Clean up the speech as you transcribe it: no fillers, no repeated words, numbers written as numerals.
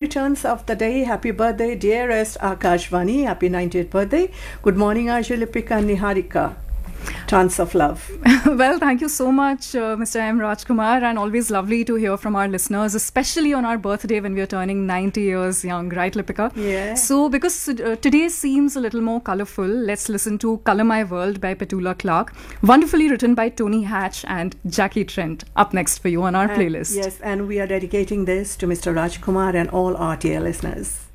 returns of the day. Happy birthday, dearest Akashvani. Happy 90th birthday. Good morning, Arjun, Lipika and Niharika. Tons of love. Well, thank you so much, Mr. M. Rajkumar, and always lovely to hear from our listeners, especially on our birthday when we are turning 90 years young, right, Lipika? Yeah. So, because today seems a little more colourful, let's listen to Colour My World by Petula Clark, wonderfully written by Tony Hatch and Jackie Trent. Up next for you on our playlist. Yes, and we are dedicating this to Mr. Rajkumar and all our dear listeners.